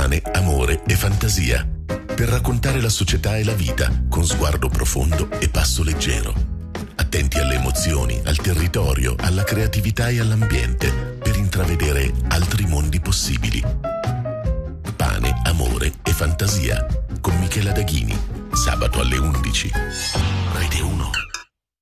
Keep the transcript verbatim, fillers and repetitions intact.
Pane, amore e fantasia. Per raccontare la società e la vita con sguardo profondo e passo leggero. Attenti alle emozioni, al territorio, alla creatività e all'ambiente per intravedere altri mondi possibili. Pane, amore e fantasia con Michela Daghini. Sabato alle undici. Rete uno.